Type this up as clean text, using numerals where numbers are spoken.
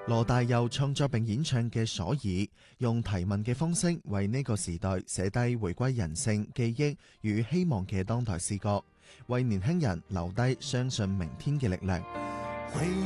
羅大佑創作並演唱嘅《所以》，用提問嘅方式為呢個時代寫低回歸人性、記憶與希望嘅當代詩歌，為年輕人留低相信明天嘅力量。